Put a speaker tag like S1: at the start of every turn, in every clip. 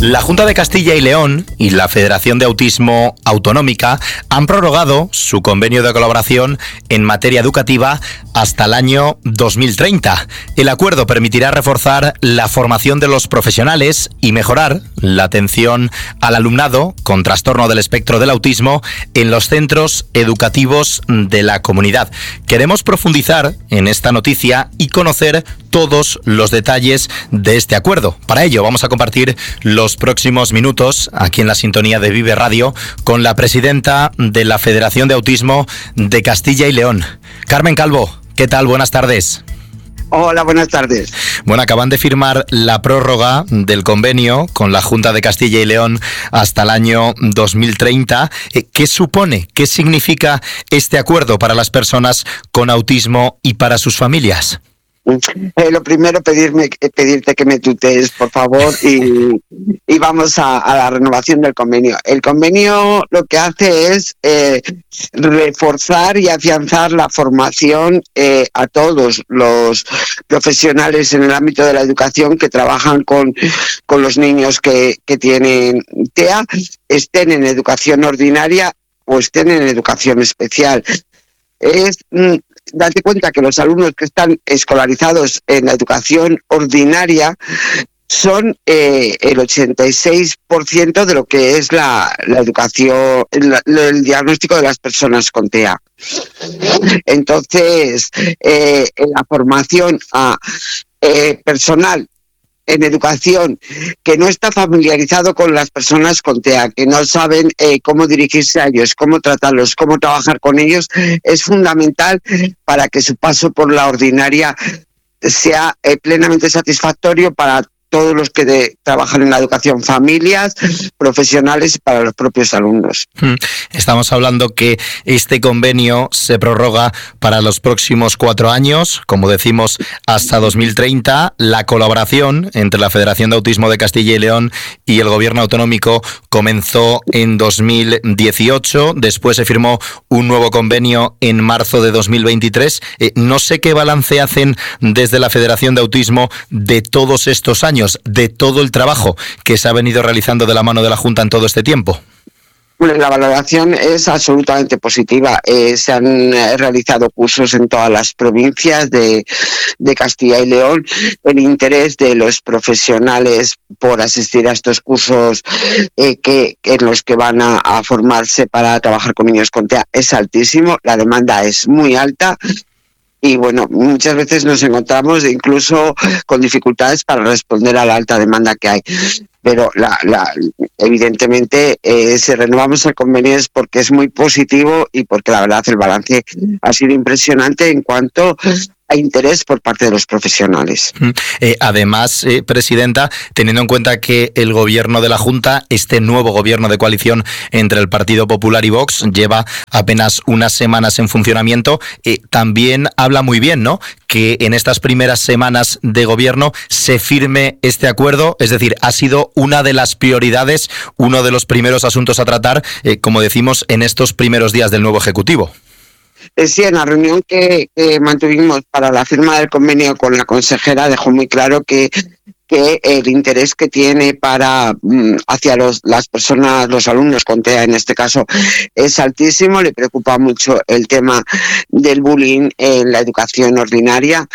S1: La Junta de Castilla y León y la Federación de Autismo Autonómica han prorrogado su convenio de colaboración en materia educativa hasta el año 2030. El acuerdo permitirá reforzar la formación de los profesionales y mejorar la atención al alumnado con trastorno del espectro del autismo en los centros educativos de la comunidad. Queremos profundizar en esta noticia y conocer todos los detalles de este acuerdo. Para ello vamos a compartir los próximos minutos aquí en la sintonía de Vive Radio con la presidenta de la Federación de Autismo de Castilla y León, Carmen Calvo. ¿Qué tal? Buenas tardes.
S2: Hola, buenas tardes.
S1: Bueno, acaban de firmar la prórroga del convenio con la Junta de Castilla y León hasta el año 2030. ¿Qué supone, qué significa este acuerdo para las personas con autismo y para sus familias?
S2: Lo primero, pedirte que me tutees, por favor, y vamos a la renovación del convenio. El convenio lo que hace es reforzar y afianzar la formación a todos los profesionales en el ámbito de la educación que trabajan con los niños que tienen TEA, estén en educación ordinaria o estén en educación especial. Date cuenta que los alumnos que están escolarizados en la educación ordinaria son el 86% de lo que es la educación, el diagnóstico de las personas con TEA. Entonces, la formación a personal en educación que no está familiarizado con las personas con TEA, que no saben cómo dirigirse a ellos, cómo tratarlos, cómo trabajar con ellos, es fundamental para que su paso por la ordinaria sea plenamente satisfactorio para todos los que trabajan en la educación, familias, profesionales y para los propios alumnos.
S1: Estamos hablando que este convenio se prorroga para los próximos 4 años, como decimos, hasta 2030. La colaboración entre la Federación de Autismo de Castilla y León y el Gobierno autonómico comenzó en 2018, después se firmó un nuevo convenio en marzo de 2023. No sé qué balance hacen desde la Federación de Autismo de todos estos años, de todo el trabajo que se ha venido realizando de la mano de la Junta en todo este tiempo.
S2: La valoración es absolutamente positiva. Se han realizado cursos en todas las provincias de Castilla y León. El interés de los profesionales por asistir a estos cursos en los que van a formarse para trabajar con niños con TEA es altísimo. La demanda es muy alta. Y bueno, muchas veces nos encontramos incluso con dificultades para responder a la alta demanda que hay. Pero evidentemente, si renovamos el convenio es porque es muy positivo y porque la verdad el balance ha sido impresionante en cuanto a interés por parte de los profesionales.
S1: Además, presidenta, teniendo en cuenta que el gobierno de la Junta, este nuevo gobierno de coalición entre el Partido Popular y Vox, lleva apenas unas semanas en funcionamiento, también habla muy bien, ¿no?, que en estas primeras semanas de gobierno se firme este acuerdo, es decir, ha sido una de las prioridades, uno de los primeros asuntos a tratar, como decimos, en estos primeros días del nuevo Ejecutivo.
S2: Sí, en la reunión que mantuvimos para la firma del convenio con la consejera dejó muy claro que el interés que tiene hacia las personas, los alumnos con TEA en este caso, es altísimo. Le preocupa mucho el tema del bullying en la educación ordinaria.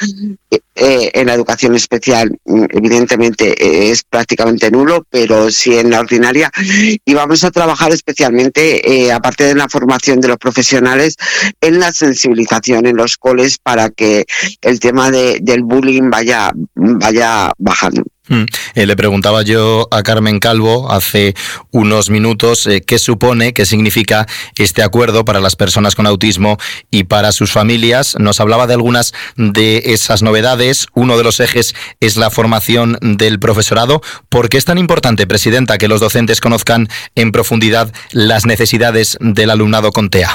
S2: En la educación especial, evidentemente, es prácticamente nulo, pero sí en la ordinaria. Y vamos a trabajar especialmente, aparte de la formación de los profesionales, en la sensibilización en los coles para que el tema del bullying vaya bajando.
S1: Le preguntaba yo a Carmen Calvo hace unos minutos qué supone, qué significa este acuerdo para las personas con autismo y para sus familias. Nos hablaba de algunas de esas novedades. Uno de los ejes es la formación del profesorado. ¿Por qué es tan importante, presidenta, que los docentes conozcan en profundidad las necesidades del alumnado con TEA?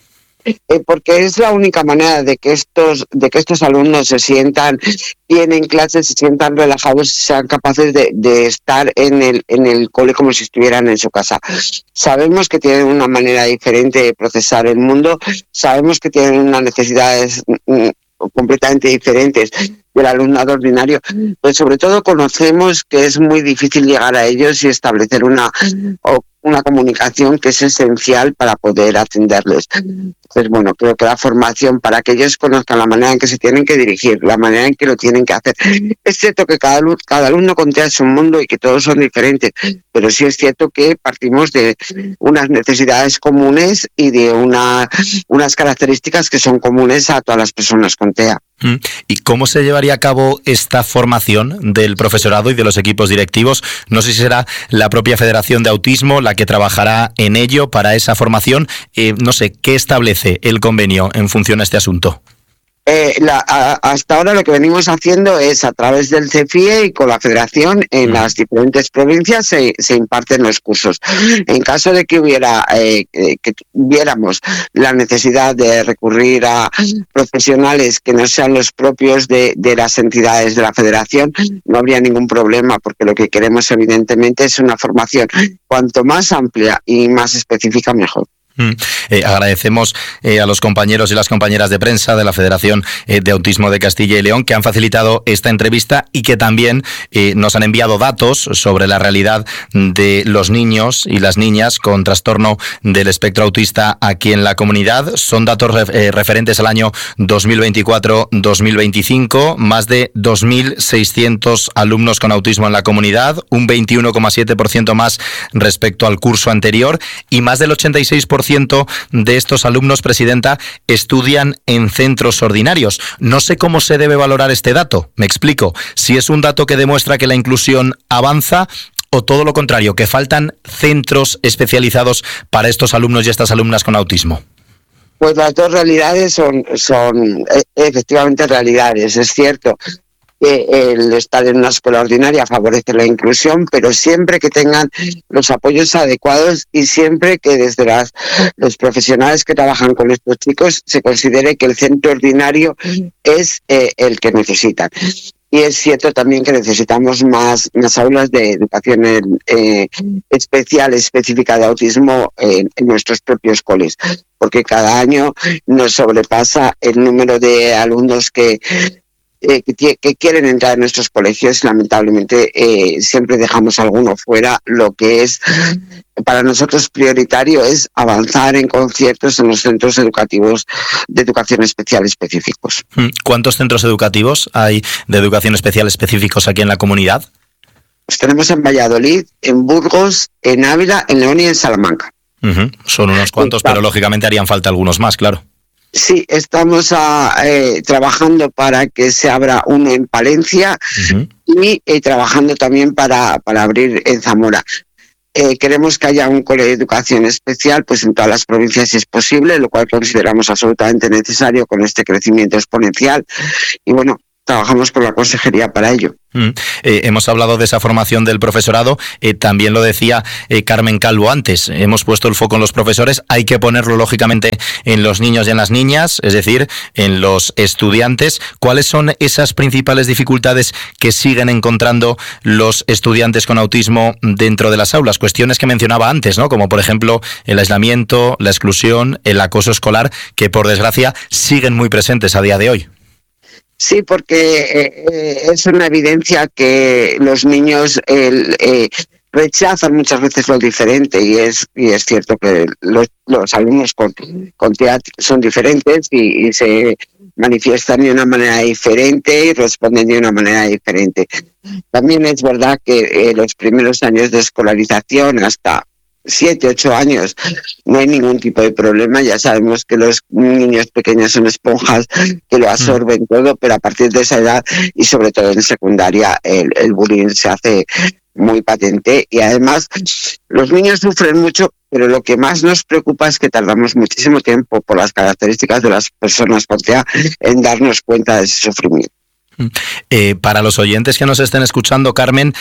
S2: Porque es la única manera de que estos alumnos se sientan bien en clase, se sientan relajados, sean capaces de estar en el cole como si estuvieran en su casa. Sabemos que tienen una manera diferente de procesar el mundo, sabemos que tienen unas necesidades completamente diferentes, del alumnado ordinario, pues sobre todo conocemos que es muy difícil llegar a ellos y establecer una comunicación que es esencial para poder atenderles. Pues bueno, creo que la formación para que ellos conozcan la manera en que se tienen que dirigir, la manera en que lo tienen que hacer. Es cierto que cada alumno con TEA es un mundo y que todos son diferentes, pero sí es cierto que partimos de unas necesidades comunes y de unas características que son comunes a todas las personas con TEA.
S1: ¿Y cómo se llevaría a cabo esta formación del profesorado y de los equipos directivos? No sé si será la propia Federación de Autismo la que trabajará en ello para esa formación. No sé, ¿qué establece el convenio en función a este asunto?
S2: Hasta ahora lo que venimos haciendo es a través del CEFIE y con la Federación en las diferentes provincias se imparten los cursos. En caso de que que viéramos la necesidad de recurrir a profesionales que no sean los propios de las entidades de la Federación, no habría ningún problema, porque lo que queremos evidentemente es una formación cuanto más amplia y más específica mejor.
S1: Agradecemos a los compañeros y las compañeras de prensa de la Federación de Autismo de Castilla y León que han facilitado esta entrevista y que también nos han enviado datos sobre la realidad de los niños y las niñas con trastorno del espectro autista aquí en la comunidad. Son datos referentes al año 2024-2025, más de 2.600 alumnos con autismo en la comunidad, un 21,7% más respecto al curso anterior, y más del 86% de estos alumnos, presidenta, estudian en centros ordinarios. No sé cómo se debe valorar este dato. Me explico. Si es un dato que demuestra que la inclusión avanza o todo lo contrario, que faltan centros especializados para estos alumnos y estas alumnas con autismo.
S2: Pues las dos realidades son efectivamente realidades. Es cierto que el estar en una escuela ordinaria favorece la inclusión, pero siempre que tengan los apoyos adecuados y siempre que desde los profesionales que trabajan con estos chicos se considere que el centro ordinario es el que necesitan. Y es cierto también que necesitamos más aulas de educación especial, específica de autismo en nuestros propios coles, porque cada año nos sobrepasa el número de alumnos que quieren entrar en nuestros colegios. Lamentablemente siempre dejamos alguno fuera. Lo que es para nosotros prioritario es avanzar en conciertos en los centros educativos de educación especial específicos.
S1: ¿Cuántos centros educativos hay de educación especial específicos aquí en la comunidad?
S2: Pues tenemos en Valladolid, en Burgos, en Ávila, en León y en Salamanca.
S1: Son unos cuantos, pero lógicamente harían falta algunos más, claro.
S2: Sí, estamos trabajando para que se abra uno en Palencia y trabajando también para abrir en Zamora. Queremos que haya un colegio de educación especial pues en todas las provincias si es posible, lo cual consideramos absolutamente necesario con este crecimiento exponencial. Y bueno, trabajamos con la consejería para ello.
S1: Hemos hablado de esa formación del profesorado, también lo decía Carmen Calvo antes, hemos puesto el foco en los profesores, hay que ponerlo lógicamente en los niños y en las niñas, es decir, en los estudiantes. ¿Cuáles son esas principales dificultades que siguen encontrando los estudiantes con autismo dentro de las aulas? Cuestiones que mencionaba antes, ¿no? Como por ejemplo el aislamiento, la exclusión, el acoso escolar, que por desgracia siguen muy presentes a día de hoy.
S2: Sí, porque es una evidencia que los niños rechazan muchas veces lo diferente y es cierto que los alumnos con TEA son diferentes y se manifiestan de una manera diferente y responden de una manera diferente. También es verdad que los primeros años de escolarización hasta 7, 8 años no hay ningún tipo de problema. Ya sabemos que los niños pequeños son esponjas que lo absorben todo, pero a partir de esa edad y sobre todo en secundaria el bullying se hace muy patente y además los niños sufren mucho, pero lo que más nos preocupa es que tardamos muchísimo tiempo por las características de las personas con TEA en darnos cuenta de ese sufrimiento.
S1: Para los oyentes que nos estén escuchando, Carmen,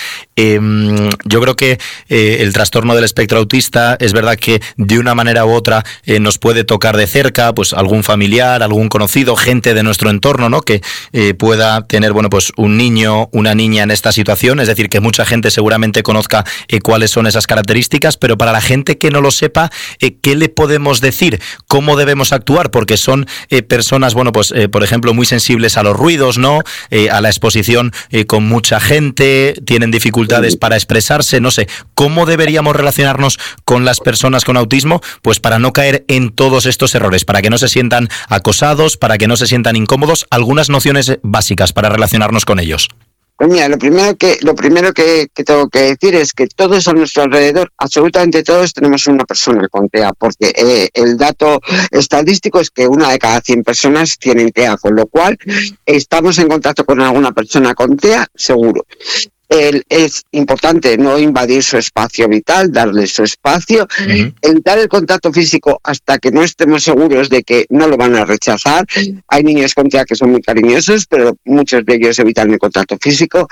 S1: yo creo que el trastorno del espectro autista es verdad que de una manera u otra nos puede tocar de cerca, pues algún familiar, algún conocido, gente de nuestro entorno, ¿no? Que pueda tener, bueno, pues un niño, una niña en esta situación, es decir, que mucha gente seguramente conozca cuáles son esas características, pero para la gente que no lo sepa, ¿qué le podemos decir? ¿Cómo debemos actuar? Porque son personas, bueno, pues por ejemplo, muy sensibles a los ruidos, ¿no? a la exposición con mucha gente, tienen dificultades para expresarse, no sé, ¿cómo deberíamos relacionarnos con las personas con autismo? Pues para no caer en todos estos errores, para que no se sientan acosados, para que no se sientan incómodos, algunas nociones básicas para relacionarnos con ellos.
S2: Pues mira, lo primero que tengo que decir es que todos a nuestro alrededor, absolutamente todos, tenemos una persona con TEA, porque el dato estadístico es que 1 de cada 100 personas tienen TEA, con lo cual estamos en contacto con alguna persona con TEA, seguro. Es importante no invadir su espacio vital, darle su espacio, evitar el contacto físico hasta que no estemos seguros de que no lo van a rechazar. Hay niños con TEA que son muy cariñosos, pero muchos de ellos evitan el contacto físico.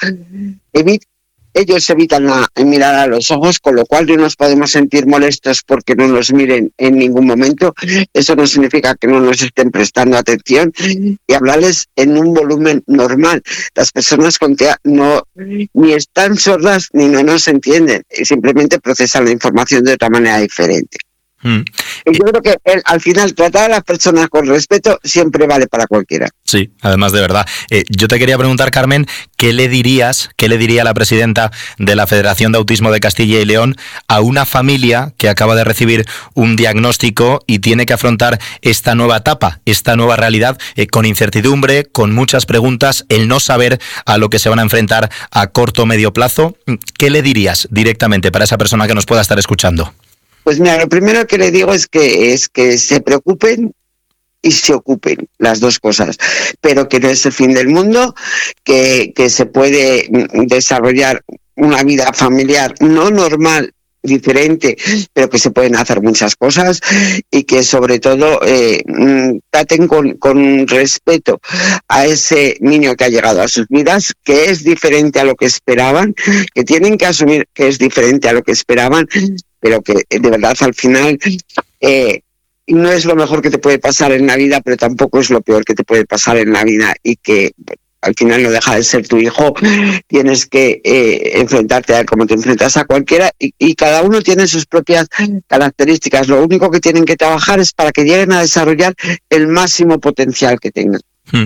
S2: Ellos evitan mirar a los ojos, con lo cual no nos podemos sentir molestos porque no nos miren en ningún momento. Eso no significa que no nos estén prestando atención, y hablarles en un volumen normal. Las personas con TEA ni están sordas ni no nos entienden, simplemente procesan la información de otra manera diferente. Yo creo que al final tratar a las personas con respeto siempre vale para cualquiera.
S1: Sí, además de verdad. Yo te quería preguntar, Carmen, ¿qué le diría la presidenta de la Federación de Autismo de Castilla y León a una familia que acaba de recibir un diagnóstico y tiene que afrontar esta nueva etapa, esta nueva realidad, con incertidumbre, con muchas preguntas, el no saber a lo que se van a enfrentar a corto o medio plazo? ¿Qué le dirías directamente para esa persona que nos pueda estar escuchando?
S2: Pues mira, lo primero que le digo es que se preocupen y se ocupen, las dos cosas, pero que no es el fin del mundo, que se puede desarrollar una vida familiar no normal, diferente, pero que se pueden hacer muchas cosas, y que sobre todo traten con respeto a ese niño que ha llegado a sus vidas, que es diferente a lo que esperaban, que tienen que asumir que es diferente a lo que esperaban, pero que de verdad al final no es lo mejor que te puede pasar en la vida, pero tampoco es lo peor que te puede pasar en la vida, y que al final no deja de ser tu hijo. Tienes que enfrentarte a él como te enfrentas a cualquiera, y cada uno tiene sus propias características. Lo único que tienen que trabajar es para que lleguen a desarrollar el máximo potencial que tengan.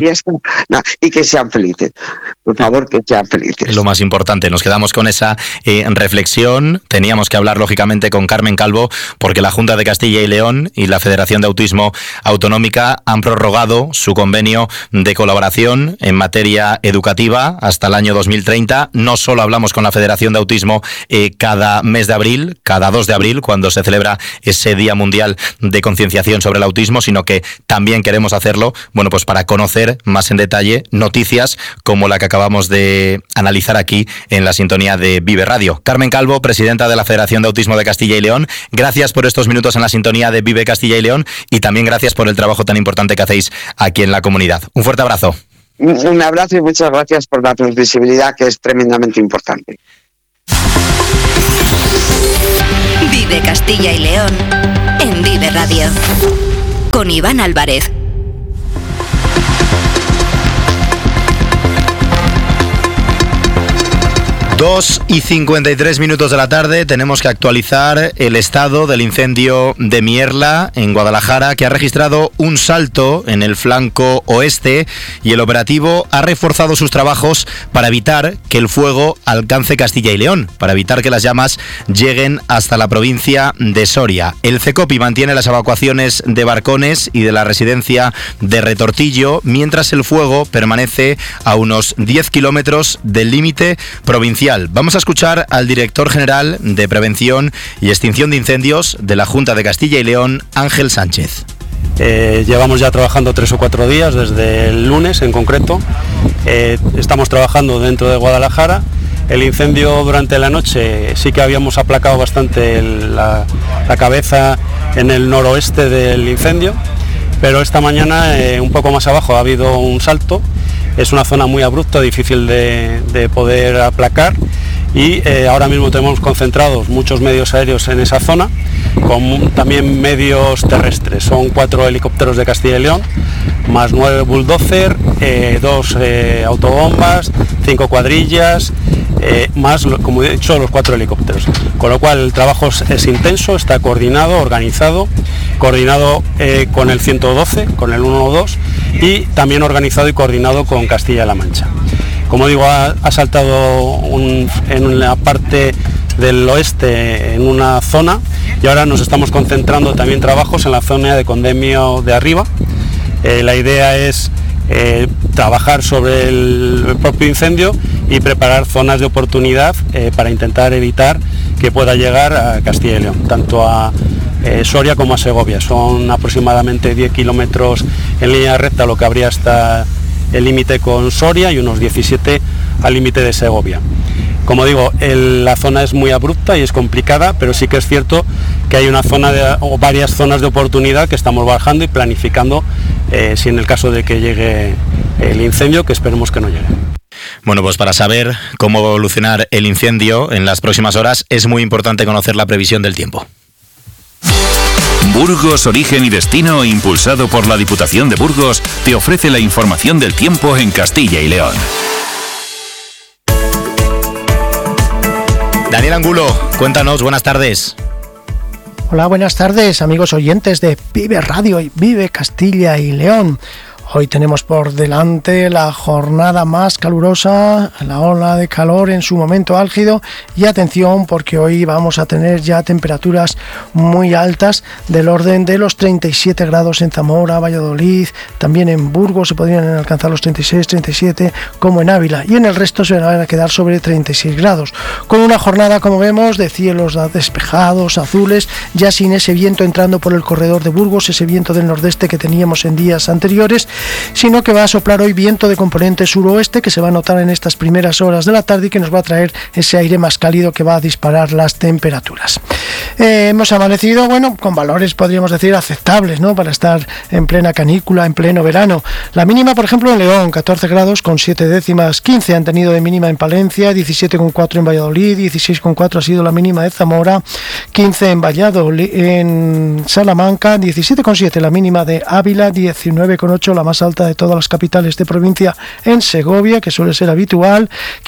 S2: Y que sean felices, por favor, que sean felices.
S1: Es lo más importante. Nos quedamos con esa reflexión. Teníamos que hablar lógicamente con Carmen Calvo, porque la Junta de Castilla y León y la Federación de Autismo Autonómica han prorrogado su convenio de colaboración en materia educativa hasta el año 2030. No solo hablamos con la Federación de Autismo cada mes de abril, cada 2 de abril, cuando se celebra ese Día Mundial de Concienciación sobre el Autismo, sino que también queremos hacerlo, pues para conocer más en detalle noticias como la que acabamos de analizar aquí en la sintonía de Vive Radio. Carmen Calvo, presidenta de la Federación de Autismo de Castilla y León, gracias por estos minutos en la sintonía de Vive Castilla y León, y también gracias por el trabajo tan importante que hacéis aquí en la comunidad. Un fuerte abrazo.
S2: Un abrazo y muchas gracias por darnos visibilidad, que es tremendamente importante.
S3: Vive Castilla y León en Vive Radio con Iván Álvarez.
S1: 2:53 de la tarde, tenemos que actualizar el estado del incendio de Mierla, en Guadalajara, que ha registrado un salto en el flanco oeste, y el operativo ha reforzado sus trabajos para evitar que el fuego alcance Castilla y León, para evitar que las llamas lleguen hasta la provincia de Soria. El CECOPI mantiene las evacuaciones de Barcones y de la residencia de Retortillo, mientras el fuego permanece a unos 10 kilómetros del límite provincial. Vamos a escuchar al director general de Prevención y Extinción de Incendios de la Junta de Castilla y León, Ángel Sánchez.
S4: Llevamos ya trabajando 3 o 4 días, desde el lunes en concreto. Estamos trabajando dentro de Guadalajara. El incendio durante la noche sí que habíamos aplacado bastante la cabeza en el noroeste del incendio, pero esta mañana un poco más abajo ha habido un salto. Es una zona muy abrupta, difícil de poder aplacar, y ahora mismo tenemos concentrados muchos medios aéreos en esa zona, con también medios terrestres. Son 4 helicópteros de Castilla y León, más 9 bulldozer, 2 autobombas, 5 cuadrillas, más, como he dicho, los 4 helicópteros. Con lo cual el trabajo es intenso, está coordinado, organizado, coordinado con el 112, con el 112, y también organizado y coordinado con Castilla-La Mancha. Como digo, ha saltado en la parte del oeste en una zona y ahora nos estamos concentrando también trabajos en la zona de Condemio de arriba. La idea es trabajar sobre el propio incendio y preparar zonas de oportunidad para intentar evitar que pueda llegar a Castilla y León, tanto a Soria como a Segovia. Son aproximadamente 10 kilómetros en línea recta lo que habría hasta el límite con Soria y unos 17 al límite de Segovia. Como digo, la zona es muy abrupta y es complicada, pero sí que es cierto que hay una zona o varias zonas de oportunidad que estamos bajando y planificando si en el caso de que llegue el incendio, que esperemos que no llegue.
S1: Bueno, pues para saber cómo va a evolucionar el incendio en las próximas horas es muy importante conocer la previsión del tiempo.
S5: Burgos, Origen y Destino, impulsado por la Diputación de Burgos, te ofrece la información del tiempo en Castilla y León.
S1: Daniel Angulo, cuéntanos, buenas tardes.
S6: Hola, buenas tardes, amigos oyentes de Vive Radio y Vive Castilla y León. Hoy tenemos por delante la jornada más calurosa, la ola de calor en su momento álgido, y atención porque hoy vamos a tener ya temperaturas muy altas del orden de los 37 grados en Zamora, Valladolid, también en Burgos se podrían alcanzar los 36, 37 como en Ávila, y en el resto se van a quedar sobre 36 grados, con una jornada, como vemos, de cielos despejados, azules, ya sin ese viento entrando por el corredor de Burgos, ese viento del nordeste que teníamos en días anteriores, sino que va a soplar hoy viento de componente suroeste que se va a notar en estas primeras horas de la tarde y que nos va a traer ese aire más cálido que va a disparar las temperaturas. Hemos amanecido, bueno, con valores podríamos decir aceptables, ¿no?, para estar en plena canícula, en pleno verano. La mínima, por ejemplo, en León, 14 grados con 7 décimas, 15 han tenido de mínima en Palencia, 17,4 en Valladolid, 16,4 ha sido la mínima de Zamora, 15 en Valladolid, en Salamanca, 17,7 la mínima de Ávila, 19,8 la más alta de todas las capitales de provincia en Segovia, que suele ser habitual,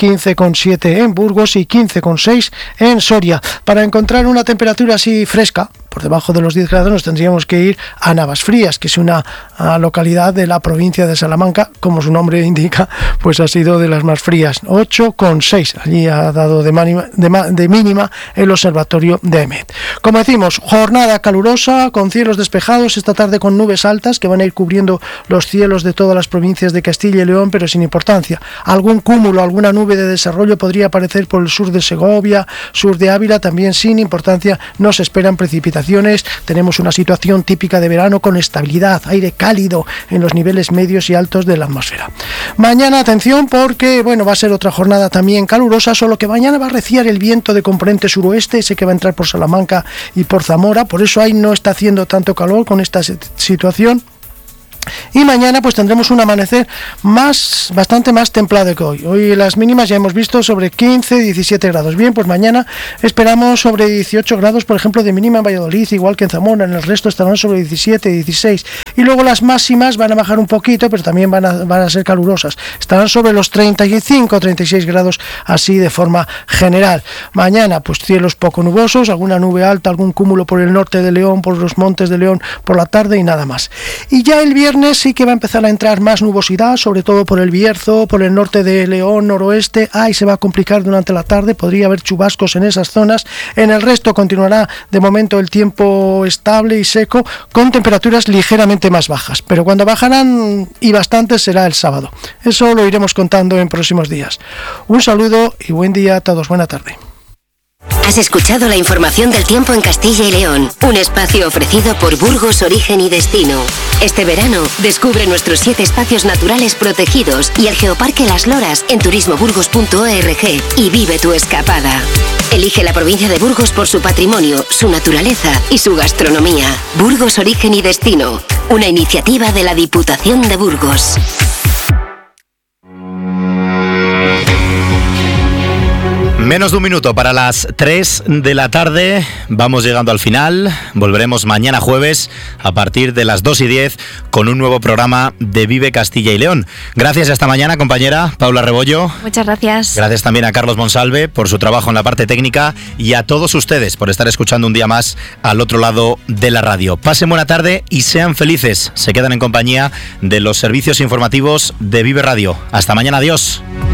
S6: 15,7 en Burgos y 15,6 en Soria. Para encontrar una temperatura así fresca, por debajo de los 10 grados, nos tendríamos que ir a Navasfrías, que es una localidad de la provincia de Salamanca, como su nombre indica, pues ha sido de las más frías, 8,6. Allí ha dado de mínima el observatorio de EMET. Como decimos, jornada calurosa, con cielos despejados, esta tarde con nubes altas que van a ir cubriendo los cielos de todas las provincias de Castilla y León, pero sin importancia. Algún cúmulo, alguna nube de desarrollo podría aparecer por el sur de Segovia, sur de Ávila, también sin importancia. No se esperan precipitaciones. Tenemos una situación típica de verano con estabilidad, aire cálido en los niveles medios y altos de la atmósfera. Mañana, atención, porque va a ser otra jornada también calurosa, solo que mañana va a reciar el viento de componente suroeste, ese que va a entrar por Salamanca y por Zamora, por eso ahí no está haciendo tanto calor con esta situación. Y mañana pues tendremos un amanecer bastante más templado que hoy. Hoy las mínimas ya hemos visto sobre 15, 17 grados. Bien, pues mañana esperamos sobre 18 grados, por ejemplo, de mínima en Valladolid, igual que en Zamora. En el resto estarán sobre 17, 16. Y luego las máximas van a bajar un poquito, pero también van a ser calurosas. Estarán sobre los 35, 36 grados, así de forma general. Mañana pues cielos poco nubosos, alguna nube alta, algún cúmulo por el norte de León, por los montes de León por la tarde y nada más. Y ya el viernes sí que va a empezar a entrar más nubosidad, sobre todo por el Bierzo, por el norte de León, noroeste. Se va a complicar durante la tarde, podría haber chubascos en esas zonas. En el resto continuará de momento el tiempo estable y seco, con temperaturas ligeramente más bajas, pero cuando bajarán y bastante será el sábado. Eso lo iremos contando en próximos días. Un saludo y buen día a todos, buena tarde.
S3: Has escuchado la información del tiempo en Castilla y León, un espacio ofrecido por Burgos, Origen y Destino. Este verano, descubre nuestros 7 espacios naturales protegidos y el Geoparque Las Loras en turismoburgos.org y vive tu escapada. Elige la provincia de Burgos por su patrimonio, su naturaleza y su gastronomía. Burgos, Origen y Destino, una iniciativa de la Diputación de Burgos.
S1: Menos de un minuto para las 3 de la tarde, vamos llegando al final, volveremos mañana jueves a partir de las 2:10 con un nuevo programa de Vive Castilla y León. Gracias hasta mañana, compañera Paula Rebollo.
S7: Muchas gracias.
S1: Gracias también a Carlos Monsalve por su trabajo en la parte técnica y a todos ustedes por estar escuchando un día más al otro lado de la radio. Pasen buena tarde y sean felices, se quedan en compañía de los servicios informativos de Vive Radio. Hasta mañana, adiós.